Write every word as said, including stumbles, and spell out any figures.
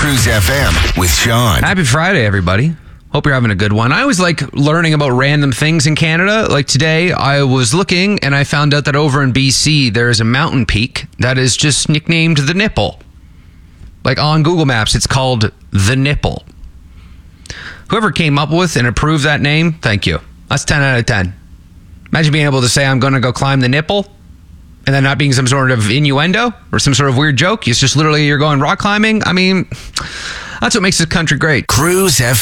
Cruise F M with Sean. Happy Friday, everybody. Hope you're having a good one. I always like learning about random things in Canada. Like today, I was looking and I found out that over in B C, there's a mountain peak that is just nicknamed the Nipple. Like on Google Maps, it's called the Nipple. Whoever came up with and approved that name, thank you. That's ten out of ten. Imagine being able to say, I'm going to go climb the Nipple, and then not being some sort of innuendo or some sort of weird joke. It's just literally you're going rock climbing. I mean, that's what makes this country great. Cruise F M.